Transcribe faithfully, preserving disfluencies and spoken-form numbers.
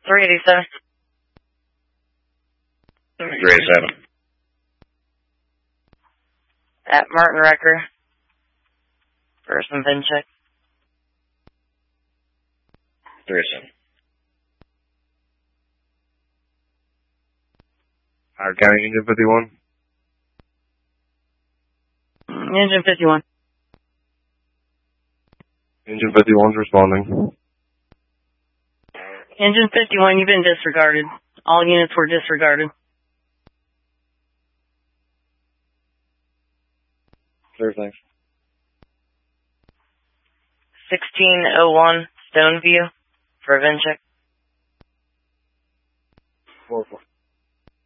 three eighty-seven. three eighty-seven. At Martin Recker. For some VIN check. three eighty-seven. Howard County Engine fifty-one. Engine fifty-one. Engine fifty-one's responding. Engine fifty-one, you've been disregarded. All units were disregarded. Sure, thanks. sixteen oh one Stoneview for a VIN check. four four.